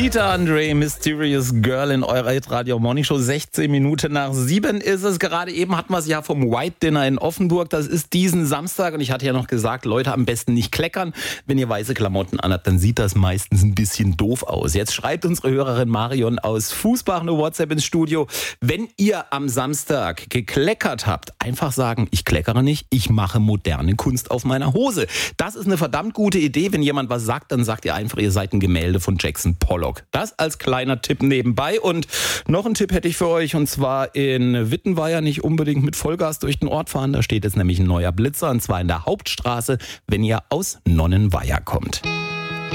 Dieter Andre, Mysterious Girl in eurer Hit-Radio Morning Show. 16 Minuten nach 7 ist es. Gerade eben hatten wir es ja vom White Dinner in Offenburg. Das ist diesen Samstag. Und ich hatte ja noch gesagt, Leute, am besten nicht kleckern. Wenn ihr weiße Klamotten anhabt, dann sieht das meistens ein bisschen doof aus. Jetzt schreibt unsere Hörerin Marion aus Fußbach eine WhatsApp ins Studio. Wenn ihr am Samstag gekleckert habt, einfach sagen, ich kleckere nicht, ich mache moderne Kunst auf meiner Hose. Das ist eine verdammt gute Idee. Wenn jemand was sagt, dann sagt ihr einfach, ihr seid ein Gemälde von Jackson Pollock. Das als kleiner Tipp nebenbei. Und noch einen Tipp hätte ich für euch, und zwar in Wittenweier nicht unbedingt mit Vollgas durch den Ort fahren. Da steht jetzt nämlich ein neuer Blitzer, und zwar in der Hauptstraße, wenn ihr aus Nonnenweier kommt.